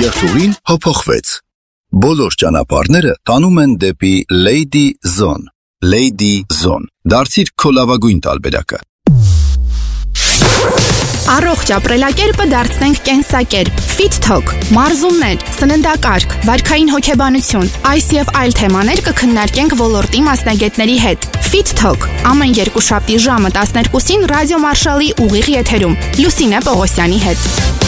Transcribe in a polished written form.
երթուղին հափոխվեց։ Բոլոր ճանապարհները տանում են դեպի Lady Zone։ Lady Zone։ Դարձիր քո լավագույն տարբերակը։ Առողջ ապրելակերպը դարձնենք կենսակերպ, Fit Talk, մարզումներ, սննդակարգ, վարքային հոգեբանություն, այս եւ այլ թեմաներ կքննարկենք ոլորտի մասնագետների հետ։ Fit Talk ամեն երկուշաբթի ժամը 12-ին Ռադիո Մարշալի ուղիղ եթերում Լուսինե Պողոսյանի հետ։